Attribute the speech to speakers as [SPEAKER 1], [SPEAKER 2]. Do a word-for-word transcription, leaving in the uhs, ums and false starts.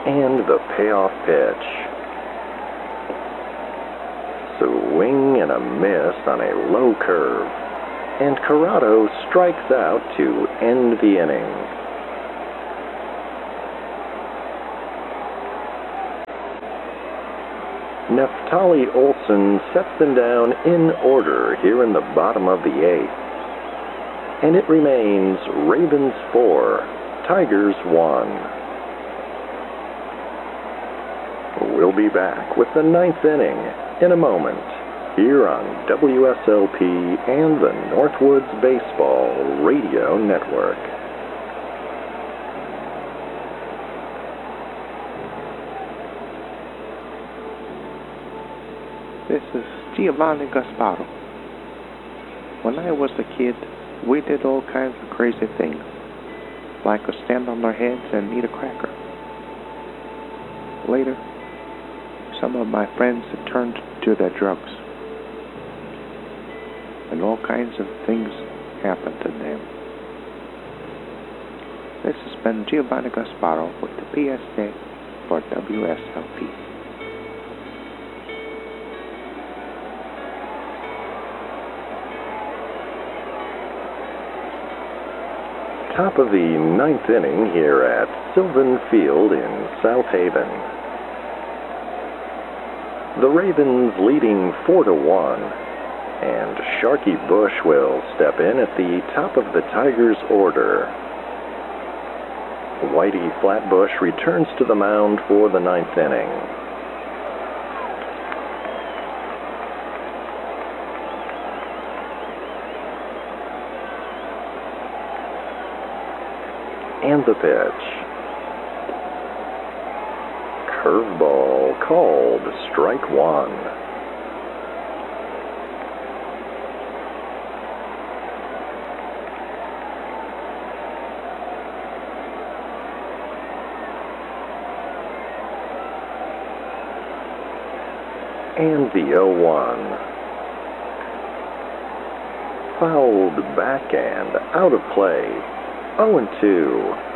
[SPEAKER 1] And the payoff pitch. Swing and a miss on a low curve. And Corrado strikes out to end the inning. Neftali Olson sets them down in order here in the bottom of the eighth. And it remains Ravens four, Tigers one. We'll be back with the ninth inning in a moment here on W S L P and the Northwoods Baseball Radio Network.
[SPEAKER 2] This is Giovanni Gasparo. When I was a kid, we did all kinds of crazy things, like to stand on our heads and eat a cracker. Later, some of my friends had turned to their drugs, and all kinds of things happened to them. This has been Giovanni Gasparo with the P S A for W S L P.
[SPEAKER 1] Top of the ninth inning here at Sylvan Field in South Haven. The Ravens leading four to one, and Sharky Bush will step in at the top of the Tigers' order. Whitey Flatbush returns to the mound for the ninth inning. And the pitch. Curveball called strike one. And the oh one. Fouled back and out of play. oh and two.